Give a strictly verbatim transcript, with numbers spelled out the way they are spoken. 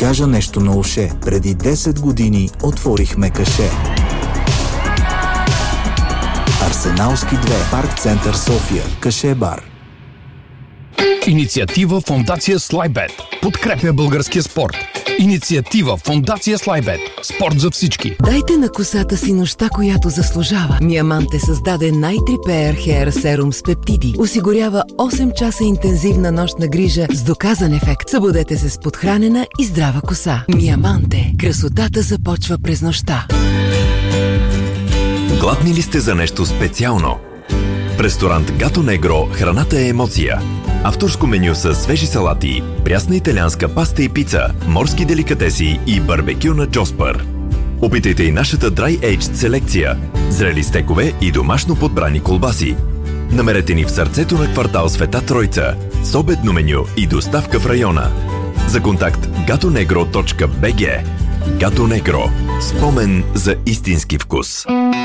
кажа нещо на уше. Преди десет години отворихме каше. Арсеналски две, Парк център София, каше бар. Инициатива Фондация Слайбет подкрепя българския спорт. Инициатива Фондация Слайбет. Спорт за всички. Дайте на косата си нощта, която заслужава. Миаманте създаде Night Repair Hair Serum с пептиди. Осигурява осем часа интензивна нощна грижа с доказан ефект. Събудете се с подхранена и здрава коса. Миаманте. Красотата започва през нощта. Гладни ли сте за нещо специално? В ресторант Гато Негро храната е емоция. Авторско меню с свежи салати, прясна италианска паста и пица, морски деликатеси и барбекю на Джоспър. Опитайте и нашата Dry Aged селекция, зрели стекове и домашно подбрани колбаси. Намерете ни в сърцето на квартал Света Тройца, с обедно меню и доставка в района. За контакт гато негро точка би джи. Гато Негро. Спомен за истински вкус.